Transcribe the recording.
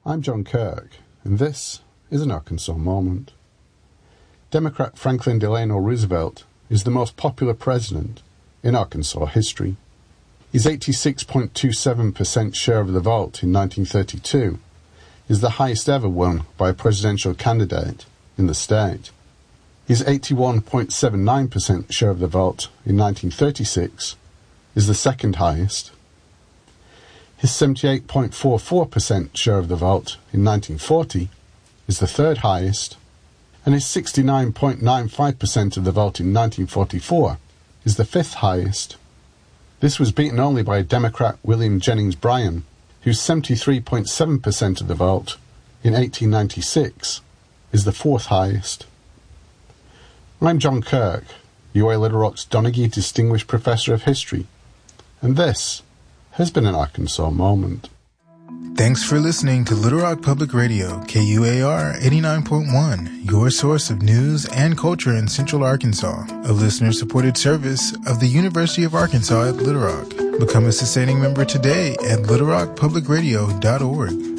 I'm John Kirk, and this is an Arkansas Moment. Democrat Franklin Delano Roosevelt is the most popular president in Arkansas history. His 86.27% share of the vote in 1932 is the highest ever won by a presidential candidate in the state. His 81.79% share of the vote in 1936 is the second highest. His 78.44% share of the vote in 1940 is the third highest, and his 69.95% of the vote in 1944 is the fifth highest. This was beaten only by Democrat William Jennings Bryan, whose 73.7% of the vote in 1896 is the fourth highest. I'm John Kirk, UA Little Rock's Donaghy Distinguished Professor of History, and this has been an Arkansas Moment. Thanks for listening to Little Rock Public Radio, KUAR 89.1, your source of news and culture in Central Arkansas, a listener-supported service of the University of Arkansas at Little Rock. Become a sustaining member today at littlerockpublicradio.org.